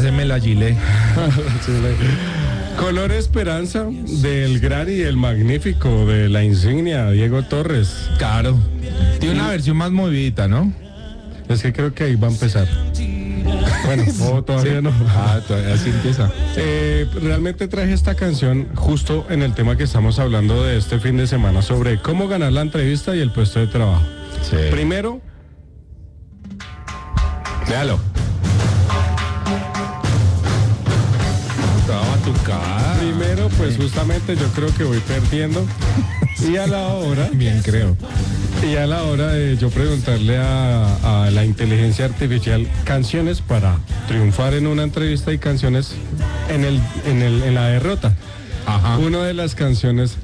Páseme la gilet. Color Esperanza del gran y el magnífico de la insignia Diego Torres. Claro. Tiene una versión más movidita, ¿no? Es que creo que ahí va a empezar. Bueno, todavía no. Todavía así empieza. Realmente traje esta canción justo en el tema que estamos hablando de este fin de semana sobre cómo ganar la entrevista y el puesto de trabajo. Sí. Primero, véalo. Estaba batucada. Primero, pues justamente yo creo que voy perdiendo. Y a la hora, Bien, creo. y a la hora de yo preguntarle a la inteligencia artificial canciones para triunfar en una entrevista y canciones en la derrota. Ajá. Una de las canciones